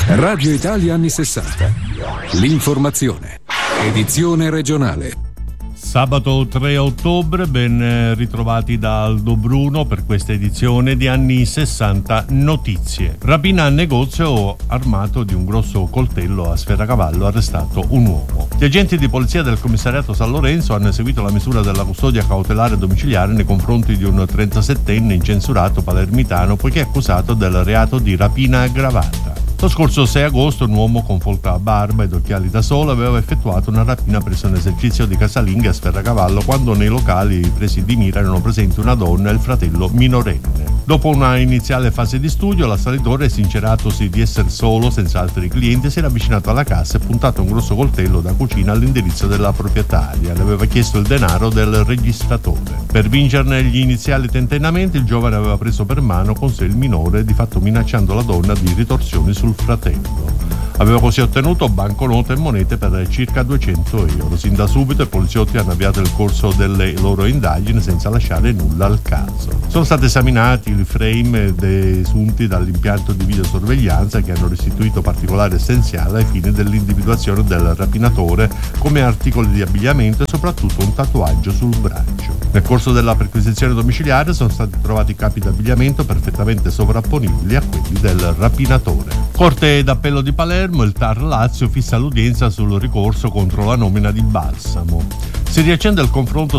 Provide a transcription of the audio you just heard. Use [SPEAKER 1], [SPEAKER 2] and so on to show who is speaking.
[SPEAKER 1] Radio Italia anni 60. L'informazione. Edizione regionale.
[SPEAKER 2] Sabato 3 ottobre, ben ritrovati da Aldo Bruno per questa edizione di Anni 60 Notizie. Rapina al negozio, armato di un grosso coltello a sferacavallo, arrestato un uomo. Gli agenti di polizia del commissariato San Lorenzo hanno eseguito la misura della custodia cautelare domiciliare nei confronti di un 37enne incensurato palermitano poiché accusato del reato di rapina aggravata. Lo scorso 6 agosto un uomo con folta barba ed occhiali da sole aveva effettuato una rapina presso un esercizio di casalinghe a Sferracavallo quando nei locali presi di mira erano presenti una donna e il fratello minorenne. Dopo una iniziale fase di studio, l'assalitore, sinceratosi di essere solo, senza altri clienti, si era avvicinato alla cassa e puntato un grosso coltello da cucina all'indirizzo della proprietaria. Le aveva chiesto il denaro del registratore. Per vincerne gli iniziali tentennamenti, il giovane aveva preso per mano con sé il minore, di fatto minacciando la donna di ritorsioni sul fratello. Aveva così ottenuto banconote e monete per circa 200 euro. Sin da subito i poliziotti hanno avviato il corso delle loro indagini senza lasciare nulla al caso. Sono stati esaminati i frame desunti dall'impianto di videosorveglianza che hanno restituito particolare essenziale ai fini dell'individuazione del rapinatore come articoli di abbigliamento e soprattutto un tatuaggio sul braccio. Nel corso della perquisizione domiciliare sono stati trovati capi d'abbigliamento perfettamente sovrapponibili a quelli del rapinatore. Corte d'appello di Palermo, il TAR Lazio fissa l'udienza sul ricorso contro la nomina di Balsamo. Si riaccende il confronto